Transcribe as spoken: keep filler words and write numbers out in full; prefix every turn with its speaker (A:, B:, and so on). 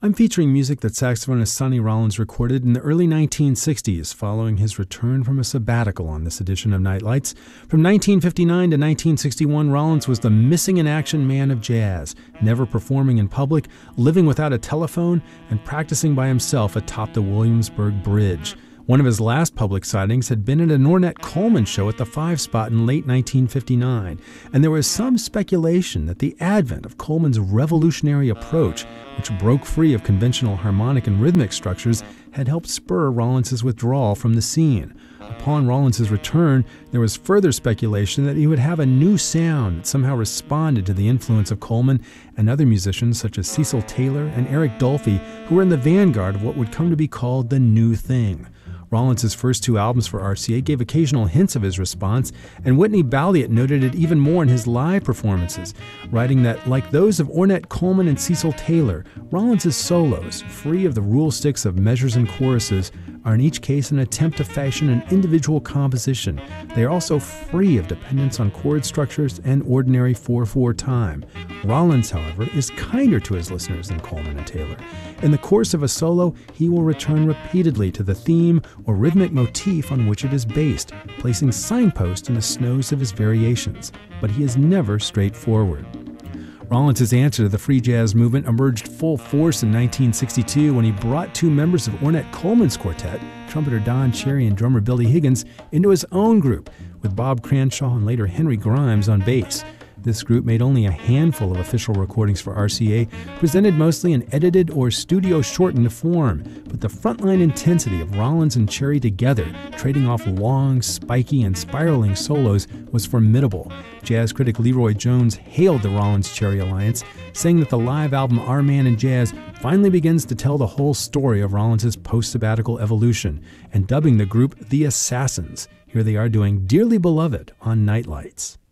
A: I'm featuring music that saxophonist Sonny Rollins recorded in the early nineteen sixties following his return from a sabbatical on this edition of Nightlights. From nineteen fifty-nine to nineteen sixty-one, Rollins was the missing-in-action man of jazz, never performing in public, living without a telephone, and practicing by himself atop the Williamsburg Bridge. One of his last public sightings had been at a Ornette Coleman show at the Five Spot in late nineteen fifty-nine, and there was some speculation that the advent of Coleman's revolutionary approach, which broke free of conventional harmonic and rhythmic structures, had helped spur Rollins' withdrawal from the scene. Upon Rollins' return, there was further speculation that he would have a new sound that somehow responded to the influence of Coleman and other musicians such as Cecil Taylor and Eric Dolphy, who were in the vanguard of what would come to be called the New Thing. Rollins' first two albums for R C A gave occasional hints of his response, and Whitney Balliet noted it even more in his live performances, writing that, like those of Ornette Coleman and Cecil Taylor, Rollins' solos, free of the rule sticks of measures and choruses, are in each case an attempt to fashion an individual composition. They are also free of dependence on chord structures and ordinary four four time. Rollins, however, is kinder to his listeners than Coleman and Taylor. In the course of a solo, he will return repeatedly to the theme or rhythmic motif on which it is based, placing signposts in the snows of his variations, but he is never straightforward. Rollins' answer to the free jazz movement emerged full force in nineteen sixty-two when he brought two members of Ornette Coleman's quartet, trumpeter Don Cherry and drummer Billy Higgins, into his own group, with Bob Cranshaw and later Henry Grimes on bass. This group made only a handful of official recordings for R C A, presented mostly in edited or studio-shortened form, but the frontline intensity of Rollins and Cherry together, trading off long, spiky, and spiraling solos, was formidable. Jazz critic Leroy Jones hailed the Rollins-Cherry alliance, saying that the live album Our Man in Jazz finally begins to tell the whole story of Rollins' post-sabbatical evolution, and dubbing the group The Assassins. Here they are doing Dearly Beloved on Nightlights.